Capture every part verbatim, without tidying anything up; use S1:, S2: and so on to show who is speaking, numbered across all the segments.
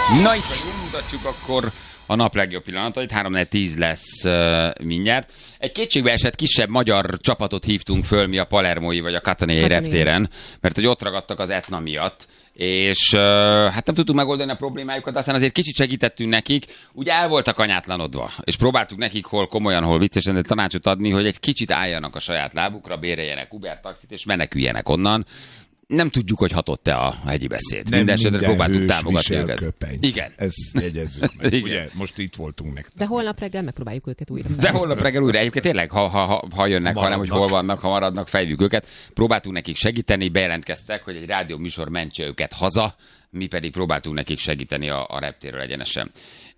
S1: Na itt vagyunk, mutatjuk akkor a nap legjobb pillanatait, három négy tíz lesz uh, mindjárt. Egy kétségbe esett kisebb magyar csapatot hívtunk föl mi a palermói vagy a katanai reptéren, mert hogy ott ragadtak az Etna miatt, és uh, hát nem tudtuk megoldani a problémájukat, de aztán azért kicsit segítettünk nekik, úgy el voltak anyátlanodva, és próbáltuk nekik hol komolyan, hol viccesen, de tanácsot adni, hogy egy kicsit álljanak a saját lábukra, béreljenek Uber taxit, és meneküljenek onnan. Nem tudjuk, hogy hatott-e a hegyi beszéd.
S2: Nem
S1: minden esetre próbáltuk támogatni őket.
S2: Köpeny.
S1: Igen.
S2: Ezt jegyezzük meg. Igen. Ugye, most itt voltunk nektek.
S3: De holnap reggel megpróbáljuk őket újra fel.
S1: De holnap reggel újra. Egyébként tényleg, ha, ha, ha, ha jönnek, maradnak. Hanem, hogy hol vannak, ha maradnak, fejvük őket. Próbáltunk nekik segíteni, bejelentkeztek, hogy egy rádió műsor mentse őket haza, mi pedig próbáltunk nekik segíteni a, a reptérről egyenesen.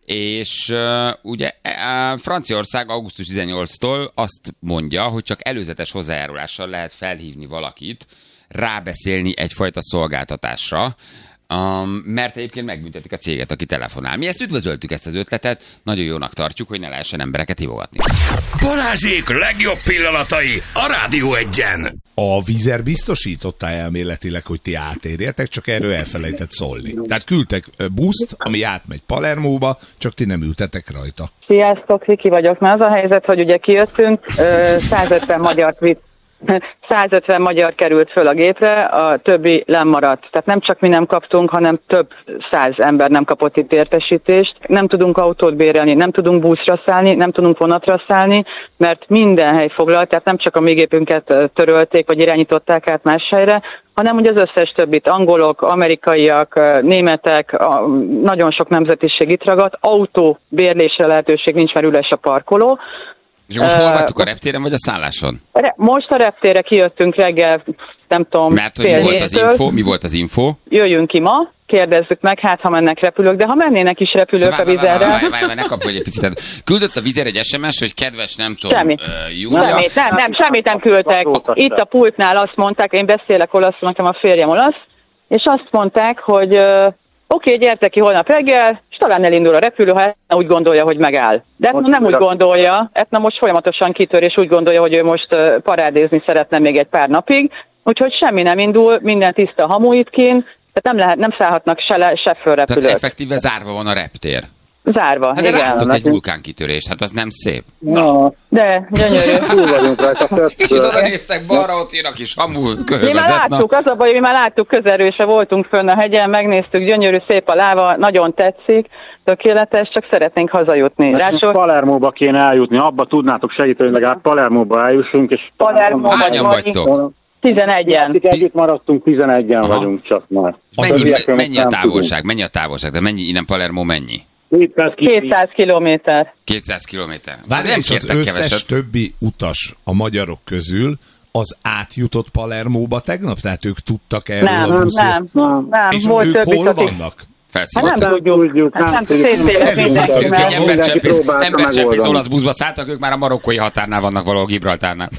S1: És uh, ugye uh, Franciaország augusztus tizennyolcadikától azt mondja, hogy csak előzetes hozzájárulással lehet felhívni valakit, rábeszélni egyfajta szolgáltatásra, um, mert egyébként megbüntetik a céget, aki telefonál. Mi ezt üdvözöltük, ezt az ötletet, nagyon jónak tartjuk, hogy ne lehessen embereket hívogatni.
S4: Balázsék legjobb pillanatai a Rádió Egyen.
S2: A Vizer biztosította elméletileg, hogy ti átérjetek, csak erről elfelejtett szólni. Tehát küldtek buszt, ami átmegy Palermóba, csak ti nem ültetek rajta.
S5: Sziasztok, Viki vagyok. Na az a helyzet, hogy ugye kijöttünk, százötven magyar vitt. százötven magyar került föl a gépre, a többi lemaradt. Tehát nem csak mi nem kaptunk, hanem több száz ember nem kapott itt értesítést. Nem tudunk autót bérelni, nem tudunk buszra szállni, nem tudunk vonatra szállni, mert minden hely foglalt, tehát nem csak a mi gépünket törölték, vagy irányították át más helyre, hanem ugye az összes többit, angolok, amerikaiak, németek, nagyon sok nemzetiség itt ragadt, autó bérlésre lehetőség nincs, mert üres a parkoló.
S1: És most hol vagytok, a reptéren vagy a szálláson?
S5: Most a reptérre kijöttünk reggel, nem tudom,
S1: mert hogy mi volt az info? Mi volt az info?
S5: Jöjjünk ki ma, kérdezzük meg, hát ha mennek repülők, de ha mennének is repülők várj, a Vizerre...
S1: Várj, várj, várj, ne kapj egy picit. Küldött a Vizer egy es em es, hogy kedves, nem tudom,
S5: Semmi.
S1: Uh, Júlia...
S5: Semmit, nem, nem, semmit nem küldtek. Itt a pultnál azt mondták, én beszélek olaszul, nekem a férjem olasz, és azt mondták, hogy uh, oké, okay, gyertek ki holnap reggel, és talán elindul a repülő, ha Etna úgy gondolja, hogy megáll. De Etna nem úgy gondolja, Etna most folyamatosan kitör, és úgy gondolja, hogy ő most uh, parádézni szeretne még egy pár napig, úgyhogy semmi nem indul, minden tiszta hamu itt kint, tehát nem, lehet, nem szállhatnak se le, se föl repülők.
S1: Tehát effektíve zárva van a reptér.
S5: Zárva,
S1: hát
S5: igen.
S1: Láttuk egy vulkánkitörést, hát az nem szép.
S5: No. De, gyönyörű.
S6: Túl vagyunk rajta.
S1: Kicsit oda néztek balra, ott jön a kis hamu köhögözet.
S5: Mi már láttuk, az a baj, mi már láttuk közelről, se voltunk fönn a hegyen, megnéztük, gyönyörű, szép a láva, nagyon tetszik, tökéletes, csak szeretnénk hazajutni.
S6: Rácsol... Palermóba kéne eljutni, abba tudnátok segíteni, legalább Palermóba eljussunk, és...
S5: Palermóba
S1: hányan vagytok?
S5: tizenegyen.
S6: Akik együtt maradtunk, tizenegyen Aha. vagyunk csak már.
S1: Mennyi, mennyi a távolság? Mennyi a távolság? De mennyi innen Palermo mennyi?
S5: kétszáz kilométer.
S1: kétszáz kilométer.
S2: Várj, és az összes keveset. Többi utas a magyarok közül az átjutott Palermóba tegnap? Tehát ők tudtak erről
S5: nem,
S2: a buszról?
S5: Nem, nem, nem.
S2: És
S5: Volt
S2: ők hol
S5: akik...
S2: vannak?
S5: Hát nem tudjuk, nem tudjuk.
S1: Ők egy embercsempész olasz buszba szálltak, ők már a marokkói határnál vannak valahol Gibraltárnál.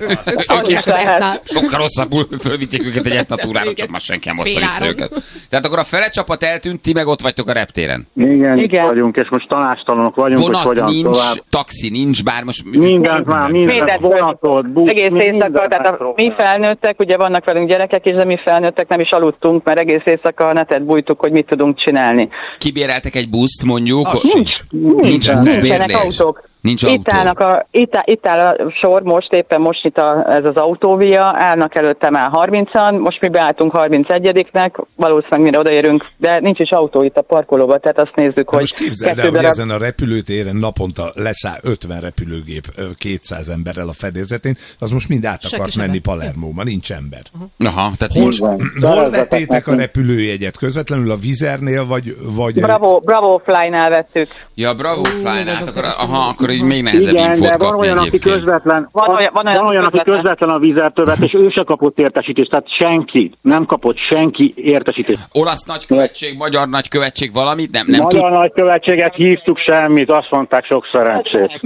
S1: Sokkal rosszabbul fölvitték őket egy Etna túrára, csak már senki nem hozta vissza őket. Tehát akkor a fele csapat eltűnt, ti meg ott vagytok a reptéren.
S6: Igen, Igen. vagyunk, és most tanástalanok vagyunk,
S1: vonat
S6: hogy hogyan
S1: nincs,
S6: tovább.
S1: Taxi nincs, bár most...
S6: Mindent már, mindent, vonatot, busz,
S5: egész éjszaka, tehát a, mi felnőttek, ugye vannak velünk gyerekek is, de mi felnőttek nem is aludtunk, mert egész éjszaka a netet bújtuk, hogy mit tudunk csinálni.
S1: Kibéreltek egy buszt, mondjuk?
S5: Ah, nincs, nincs,
S1: nincs
S5: nincsenek autók.
S1: Nincs
S5: itt,
S1: autó.
S5: Állnak a, itt, itt áll a sor, most éppen most itt a, ez az autóvia, állnak előtte már harmincan, most mi beálltunk harmincegyediknek, valószínűleg mire odaérünk, de nincs is autó itt a parkolóban, tehát azt nézzük,
S2: de
S5: hogy...
S2: Most képzeld el, hogy ezen a repülőtéren naponta leszáll ötven repülőgép kétszáz emberrel a fedélzetén, az most mind át akart menni Palermóba, nincs ember.
S1: Uh-huh. Aha, tehát
S2: hol, hol vettétek a repülőjegyet? Közvetlenül a Vizernél, vagy... vagy
S5: Bravo, Bravo Fly-nál vettük.
S1: Ja, Bravo Fly-nál, akkor, aha, akkor így még nehezebb
S6: igen,
S1: infót
S6: de van
S1: kapni
S6: olyan, aki közvetlen,
S5: van olyan, van olyan,
S6: van olyan aki közvetlen a Vizertől vett, és ő se kapott értesítést, tehát senki, nem kapott senki értesítést.
S1: Olasz nagykövetség, magyar nagykövetség valamit? Nem, nem
S6: magyar
S1: tud...
S6: nagykövetséget hívtuk, semmit, azt mondták, sok szerencsét.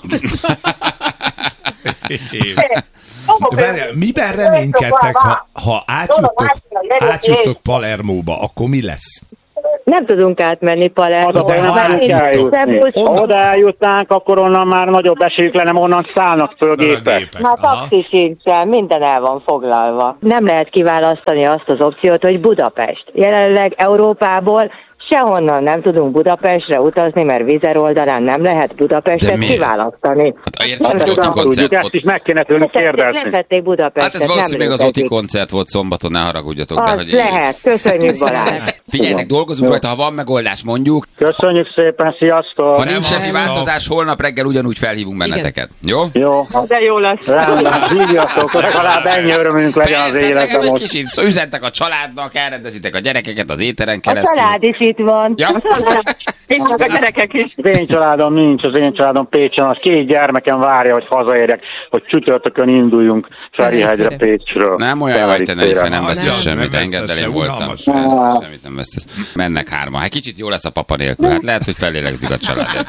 S2: Várjál, miben reménykedtek, ha, ha átjuttok, átjuttok Palermóba, akkor mi lesz?
S7: Nem tudunk átmenni Palermóba.
S6: Ha oda eljutnánk, akkor onnan már nagyobb esélyük lenne, onnan szállnak föl gépek.
S7: Már taxi sincsen, minden el van foglalva. Nem lehet kiválasztani azt az opciót, hogy Budapest. Jelenleg Európából Sehonnan nem tudunk Budapestre utazni, mert Vizer oldalán nem lehet Budapestet kiválasztani.
S1: Hát értem, hogy Oti koncert.
S6: Ezt is meg kéne tőlük kérdezni.
S7: Nem vették Budapestet.
S1: Hát ez valószínűleg az Oti koncert volt szombaton, ne haragudjatok.
S7: Az
S1: de, hogy
S7: lehet, köszönjük Balázs.
S1: Figyeljetek, dolgozunk rajta, ha van megoldás, mondjuk.
S6: Köszönjük szépen, sziasztok!
S1: Ha nincs semmi változás, holnap reggel ugyanúgy felhívunk benneteket. Jó?
S6: Jó.
S5: De jó lesz.
S6: Rendben, hívjatok, legalább ennyi örömünk legyen az
S1: Persze,
S6: életem
S1: egy
S6: ott.
S1: kicsit üzentek a családnak, elrendezitek a gyerekeket az éteren
S7: A
S1: keresztül.
S7: család is itt van.
S1: Ja.
S7: A család. Itt vannak a gyerekek is.
S6: Az én családom nincs, az én családom Pécsen, az két gyermekem várja, hogy hazaérjek, hogy csütörtökön induljunk Ferihegyre Pécsről.
S1: Nem olyan jó, hogy te ne, nem
S2: Ah,
S1: vesztesz
S2: nem,
S1: semmit,
S2: nem
S1: engedd el,
S2: vesztesz
S1: én
S2: se,
S1: voltam.
S2: unalmas.
S1: Persze, Semmit nem vesztesz. Mennek hárman. Hát kicsit jó lesz a papa nélkül. Hát lehet, hogy felélegzik a családot.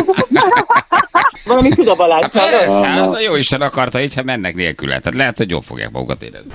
S5: Valami tud a Balázs.
S1: Hát persze, hát a jó Isten akarta így, ha mennek nélküle. Tehát lehet, hogy jól fogják magukat érezni.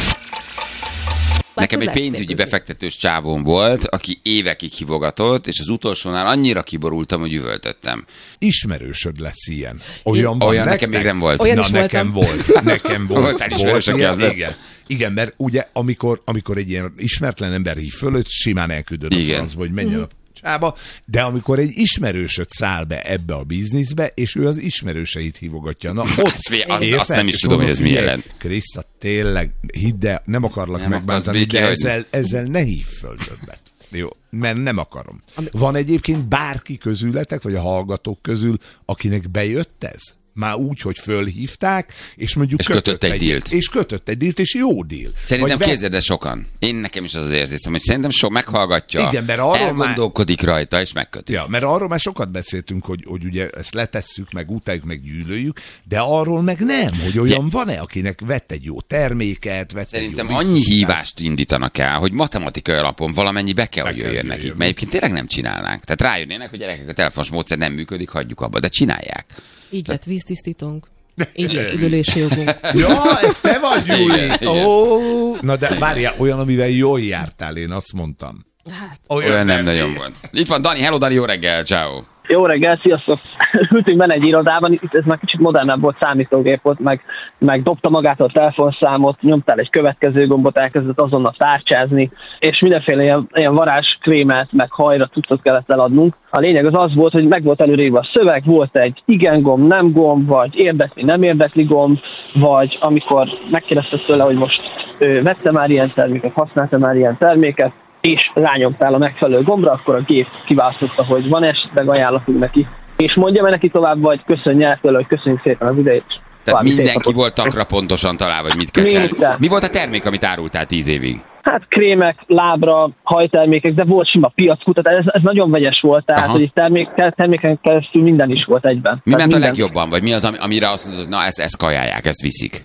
S1: Nekem egy pénzügyi befektetős csávóm volt, aki évekig hívogatott, és az utolsónál annyira kiborultam, hogy üvöltöttem.
S2: Ismerősöd lesz ilyen. Olyan van
S1: Olyan
S2: nektek?
S1: nekem még nem volt.
S3: Olyan
S2: Na,
S3: is
S2: nekem
S3: voltam.
S2: volt. Nekem volt.
S1: Voltál ismerős, aki
S2: ilyen,
S1: az lett?
S2: igen. Igen, mert ugye amikor, amikor egy ilyen ismeretlen ember hív fölött, simán elküldöd a
S1: Igen.
S2: francba, hogy menjen a csába, de amikor egy ismerősöd száll be ebbe a bizniszbe, és ő az ismerőseit hívogatja. Na, ott,
S1: Az fél- az-
S2: érted?
S1: azt nem is
S2: És
S1: tudom,
S2: mondom,
S1: hogy ez mi
S2: figyelj,
S1: jelent.
S2: Kriszta, tényleg, hidd el, nem akarlak
S1: Nem
S2: megbántani,
S1: akarsz
S2: de
S1: békihagyni.
S2: ezzel, ezzel ne hív föl többet. Jó, mert nem akarom. Van egyébként bárki közületek, vagy a hallgatók közül, akinek bejött ez? Már úgy, hogy fölhívták, és mondjuk
S1: És kötött egy dílt.
S2: És kötött egy dílt, és jó díl.
S1: Szerintem
S2: Vagy ve-
S1: képzeld el sokan. Én nekem is az az érzésem, hogy szerintem sok meghallgatja,
S2: Igen, mert arról
S1: elgondolkodik rajta, és megköti.
S2: Ja, mert arról már sokat beszéltünk, hogy, hogy ugye ezt letesszük, meg utáljuk, meg gyűlöljük, de arról meg nem, hogy olyan van-e, akinek vett egy jó terméket, vett
S1: Szerintem
S2: egy jó
S1: annyi
S2: biztosítást.
S1: hívást indítanak el, hogy matematikai alapon valamennyi be kell,
S2: Be
S1: hogy
S2: kell
S1: jöjjön
S2: jöjjön.
S1: nekik. Mert egyébként tényleg nem csinálnánk. Tehát rájönnének, hogy gyerekek, a telefonos módszer nem működik, hagyjuk abba, de csinálják.
S3: Így lett víztisztítónk. Így lett üdülési jogunk.
S2: Ja, ez te vagy, Gyuri!
S1: Igen, igen.
S2: Ó, na de várjál, olyan, amivel jól jártál, én azt mondtam.
S3: Hát,
S1: Olyan nem nagyon volt. Itt van Dani, hello Dani, jó reggel, ciao.
S8: Jó reggel, sziasztok! Ültünk benne egy irodában, itt ez már kicsit modernebb volt, számítógép volt, meg, meg dobta magától a telefonszámot, nyomtál egy következő gombot, elkezdett azonnal tárcsázni, és mindenféle ilyen, ilyen varázskrémet, meg hajra cuccot kellett eladnunk. A lényeg az az volt, hogy meg volt előrébb a szöveg, volt egy igen gomb, nem gomb, vagy érdekli, nem érdekli gomb, vagy amikor megkérdezte tőle, hogy most ő vette már ilyen terméket, használta már ilyen terméket, és rányomtál a megfelelő gombra, akkor a gép kiválasztotta, hogy van esetleg ajánlatunk neki. És mondja neki tovább, vagy köszönje el tőle, hogy köszönjük szépen az idejét.
S1: Tehát mindenki volt takra pontosan találva, hogy mit kell csinálni.
S8: Minden.
S1: Mi volt a termék, amit árultál tíz évig?
S8: Hát krémek, lábra, hajtermékek, de volt sima piackutatás, ez, ez nagyon vegyes volt, tehát
S1: Aha.
S8: hogy itt termék, terméken keresztül minden is volt egyben.
S1: Mi
S8: Tehát
S1: ment a
S8: minden.
S1: legjobban? Vagy mi az, ami- amire azt mondod, hogy na ezt, ezt kajálják, ezt viszik?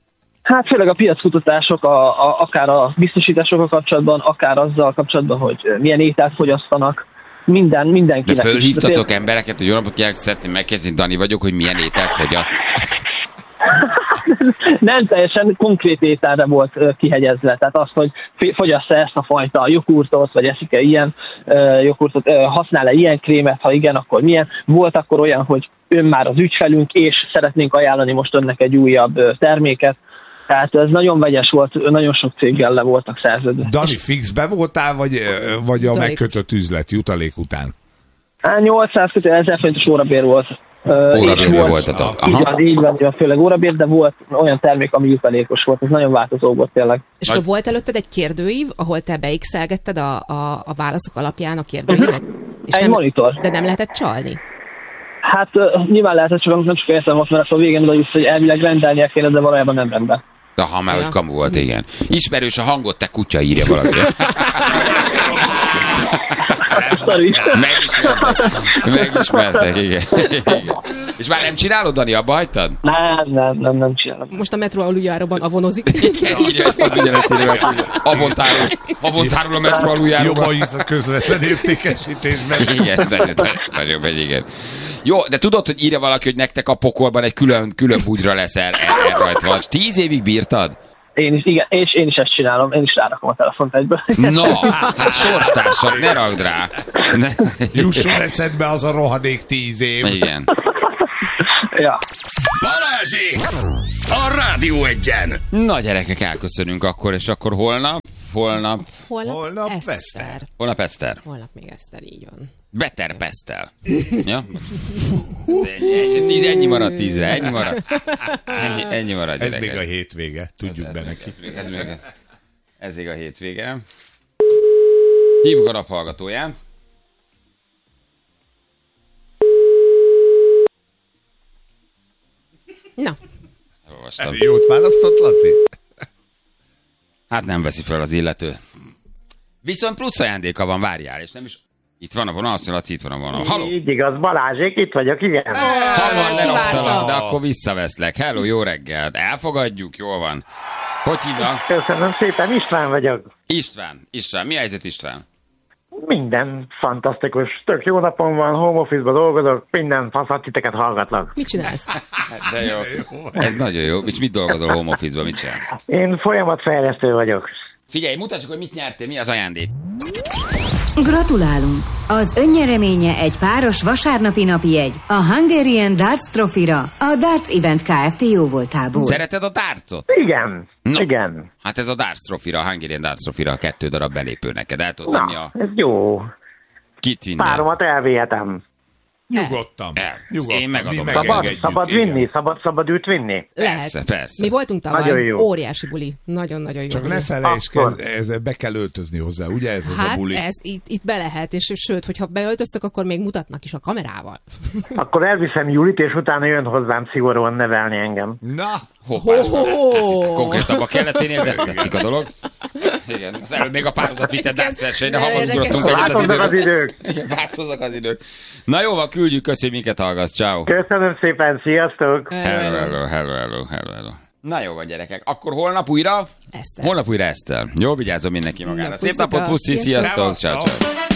S8: Hát főleg a piackutatások, a, a, akár a biztosításokkal kapcsolatban, akár azzal kapcsolatban, hogy milyen ételt fogyasztanak, minden,
S1: De
S8: mindenkinek. is.
S1: fölhívtatok embereket, hogy jó napot kívánok, szeretném megkérdezni, Dani vagyok, hogy milyen ételt fogyaszt?
S8: Nem teljesen konkrét ételre volt ö, kihegyezve, tehát az, hogy fi- fogyassza ezt a fajta joghurtot, vagy eszik-e ilyen ö, joghurtot, ö, használ-e ilyen krémet, ha igen, akkor milyen. Volt akkor olyan, hogy ön már az ügyfelünk, és szeretnénk ajánlani most önnek egy újabb ö, terméket. Tehát ez nagyon vegyes volt, nagyon sok céggel le voltak szerződve.
S2: Dani, fixbe voltál, vagy, vagy a
S3: Jutalék.
S2: megkötött üzlet jutalék után?
S8: Hát nyolcszáz kötő ezer forintos órabér volt. Ö, és
S1: Órabérből voltatok.
S8: Így
S1: Aha.
S8: van, így van, így van, főleg órabér, de volt olyan termék, ami jutalékos volt, ez nagyon változó volt tényleg.
S3: és
S1: Nagy-
S3: akkor volt előtted egy kérdőív, ahol te beixelgetted a, a, a válaszok alapján a kérdőívet? És
S8: Egy
S3: nem,
S8: monitor.
S3: De nem lehetett csalni?
S8: Hát uh, nyilván lehetett, csak nem csak értem azt, mert a végén oda jussz, hogy elvileg rendelnie kéne, de valójában nem rendel.
S1: Aha, már
S3: Ja.
S1: hogy kamu volt, igen. Ismerős a hangot, te kutya, írja valaki.
S8: Sorry.
S1: Megismertek. Megismertek, igen. igen. És már nem csinálod, Dani, abba hagytad?
S8: Nem, nem, nem, nem csinálom.
S3: Most a metró aluljáróban avonozik.
S1: Igen, írja, és pont ugyanezt írja, hogy avontárul, avontárul a metró
S2: Jobb
S1: aluljáróba.
S2: a hisz a közvetlen értékesítésben.
S1: Igen, nagyon, nagyon, nagyon megy, igen. Jó, de tudod, hogy írja valaki, hogy nektek a pokolban egy külön, külön bugyra lesz el, el, el rajta. Tíz évig bírtad?
S8: Én is, igen, és én is ezt csinálom, én is rárakom a telefont egyből.
S1: Na, hát sorstársak, ne ragd rá. Ne.
S2: Jusson eszedbe az a rohadék tíz év.
S1: Igen.
S8: Ja.
S4: Balázsék! A Rádió Egyen!
S1: Na gyerekek, elköszönünk akkor, és akkor holnap holnap...
S3: Holnap,
S2: Holnap
S3: Eszter.
S2: Eszter.
S1: Holnap Eszter.
S3: Holnap még Eszter, így van.
S1: Better Pestel. Ja? Ennyi, tíz, ennyi maradt tízre, ennyi maradt. Ennyi, ennyi maradt,
S2: Ez
S1: gyerekek.
S2: még a hétvége, tudjuk
S1: ez,
S2: be
S1: ez
S2: neki.
S1: Még, ez, még, ez, ez még a hétvége. Hívjuk a naphallgatóját.
S3: Na.
S1: Olvastam.
S2: Jót választott, Laci?
S1: Hát nem veszi fel az illető. Viszont plusz ajándéka van, várjál, és nem is... Itt van a vonal, azt mondja, Laci, itt van a vonal. Haló!
S9: Így igaz, Balázsék, itt vagyok, igen.
S1: Hamar leraktalak, de akkor visszaveszlek. Hello, jó reggelt. Elfogadjuk, jól van. Hogy hívnak?
S9: Köszönöm szépen, István vagyok.
S1: István, István, mi a helyzet, István?
S9: Minden fantasztikus, tök jó napom van, home office-ba dolgozok, minden faszat titeket hallgatlak.
S3: Mit csinálsz?
S1: De jó. Ez nagyon jó. És mit dolgozol home office-ban, mit csinálsz?
S9: Én folyamatfejlesztő vagyok.
S1: Figyelj, mutatjuk, hogy mit nyertél, mi az ajándék.
S10: Gratulálunk! Az önnyereménye egy páros vasárnapi napijegy a Hungarian Darts Trophy-ra a Darts Event Kft. Jóvoltából.
S1: Szereted a dartsot?
S9: Igen,
S1: no.
S9: igen.
S1: Hát ez a Darts Trophy-ra, a Hungarian Darts Trophy-ra a kettő darab belépő neked. El tudod, mi a...
S9: ez jó.
S1: Kit vinnél?
S9: Páromat elvihetem.
S2: Nyugodtan.
S1: El.
S2: Nyugodtan.
S1: Én megadom.
S2: Mi
S9: Szabad,
S2: megengedjük,
S9: szabad
S2: igen.
S9: vinni, szabad, szabad őt vinni.
S3: Lehet.
S1: Persze, persze.
S3: Mi voltunk tavaly,
S9: Nagyon jó.
S3: óriási buli. Nagyon-nagyon jó.
S2: Csak
S3: buli.
S2: ne felejtsd,
S9: Akkor.
S2: ezzel be kell öltözni hozzá, ugye ez az
S3: Hát
S2: a buli?
S3: ez itt, itt be lehet, és sőt, hogyha beöltöztök, akkor még mutatnak is a kamerával.
S9: Akkor elviszem Julit, és utána jön hozzám szigorúan nevelni engem.
S2: Na,
S1: Hoppá, ez
S3: Ho, ho, ho.
S1: picit konkrétabb kelleténél, de tetszik a dolog. Igen, az előbb még a párodat vitted darts versenyre, hamar ugrottunk egyet az
S9: Változnak az
S1: idők.
S9: idők.
S1: Igen, változnak az idők. Na jó, van, küldjük, köszönjük, minket hallgatsz, ciao.
S9: Köszönöm szépen, sziasztok!
S1: Hello, hello, hello, hello, hello, hello. Na jó van, gyerekek. Akkor holnap újra?
S3: Eszter.
S1: Holnap újra Eszter. Jól vigyázzon mindenki magára.
S3: Na,
S1: Szép
S3: puszika.
S1: napot, puszi,
S3: Sziasztok.
S1: sziasztok, ciao, ciao.